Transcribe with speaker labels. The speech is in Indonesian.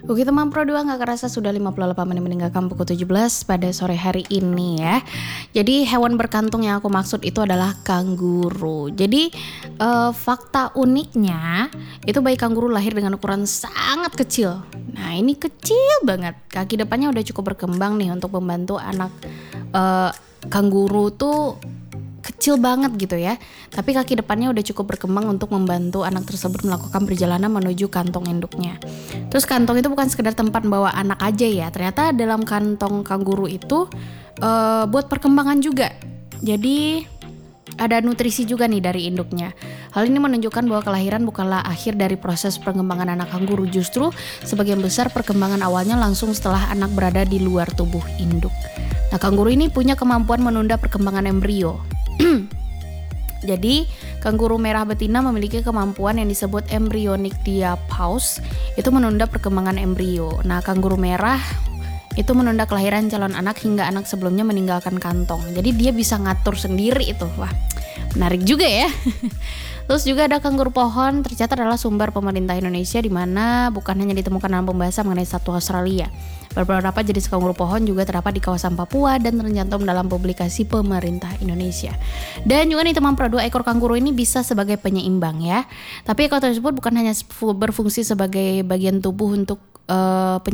Speaker 1: Oke teman Pro 2, gak kerasa sudah 58 menit meninggalkan pukul 17 pada sore hari ini ya. Jadi hewan berkantung yang aku maksud itu adalah kanguru. Jadi fakta uniknya itu bayi kanguru lahir dengan ukuran sangat kecil. Nah ini kecil banget, kaki depannya udah cukup berkembang nih untuk membantu anak kanguru tuh kecil banget gitu ya. Tapi kaki depannya udah cukup berkembang untuk membantu anak tersebut melakukan perjalanan menuju kantong induknya. Terus kantong itu bukan sekedar tempat membawa anak aja ya. Ternyata dalam kantong kanguru itu buat perkembangan juga. Jadi ada nutrisi juga nih dari induknya. Hal ini menunjukkan bahwa kelahiran bukanlah akhir dari proses perkembangan anak kanguru. Justru sebagian besar perkembangan awalnya langsung setelah anak berada di luar tubuh induk. Nah, kanguru ini punya kemampuan menunda perkembangan embrio. Jadi, kanguru merah betina memiliki kemampuan yang disebut embryonic diapause, itu menunda perkembangan embrio. Nah, kanguru merah itu menunda kelahiran calon anak hingga anak sebelumnya meninggalkan kantong. Jadi dia bisa ngatur sendiri itu. Wah, menarik juga ya. Terus juga ada kanguru pohon, tercatat adalah sumber pemerintah Indonesia di mana bukan hanya ditemukan dalam pembahasan mengenai satwa Australia. Beberapa jenis kanguru pohon juga terdapat di kawasan Papua dan tercantum dalam publikasi pemerintah Indonesia. Dan juga nih teman Pro 2, ekor kanguru ini bisa sebagai penyeimbang ya. Tapi ekor tersebut bukan hanya berfungsi sebagai bagian tubuh untuk